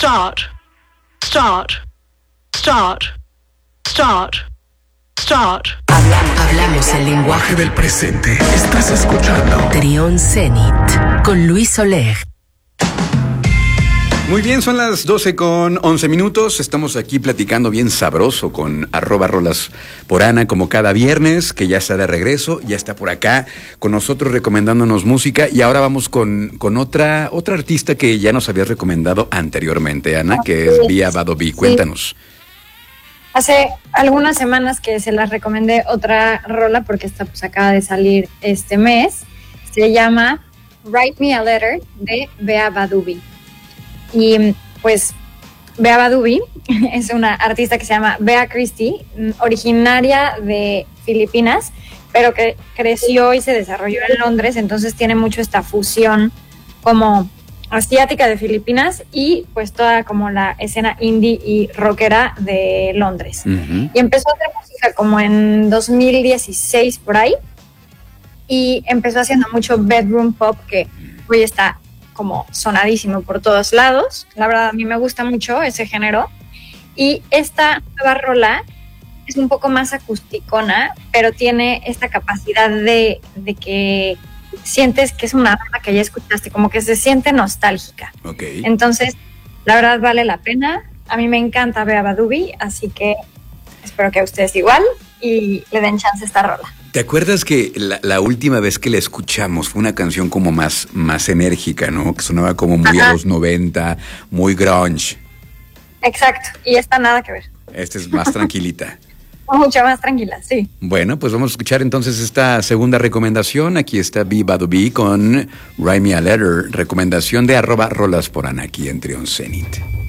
Start. Start. Start. Start. Start. Hablamos el lenguaje del presente. Estás escuchando Trión Zenit con Luis Soler. Muy bien, son las 12:11. Estamos aquí platicando bien sabroso con @rolas por Ana, como cada viernes, que ya está de regreso, ya está por acá con nosotros recomendándonos música. Y ahora vamos con otra artista que ya nos habías recomendado anteriormente, Ana, que es Via Badobi. Cuéntanos. Hace algunas semanas que se las recomendé otra rola porque esta pues acaba de salir este mes. Se llama Write Me a Letter de Bea Badubi. Y pues Bea Badubi es una artista que se llama Bea Christie, originaria de Filipinas, pero que creció y se desarrolló en Londres, entonces tiene mucho esta fusión como asiática de Filipinas y pues toda como la escena indie y rockera de Londres. Uh-huh. Y empezó a hacer música como en 2016 por ahí, y empezó haciendo mucho bedroom pop, que hoy está como sonadísimo por todos lados. La verdad, a mí me gusta mucho ese género. Y esta nueva rola es un poco más acusticona, pero tiene esta capacidad de que sientes que es una rola que ya escuchaste, como que se siente nostálgica. Okay. Entonces, la verdad vale la pena. A mí me encanta Bea Badubi, así que espero que a ustedes igual y le den chance a esta rola. ¿Te acuerdas que la última vez que la escuchamos fue una canción como más enérgica, ¿no? Que sonaba como muy a los 90, muy grunge. Exacto, y esta nada que ver. Esta es más tranquilita. Mucho más tranquila, sí. Bueno, pues vamos a escuchar entonces esta segunda recomendación. Aquí está Bea Badubi con Write Me a Letter, recomendación de @rolas por Ana aquí en Trión Zenit.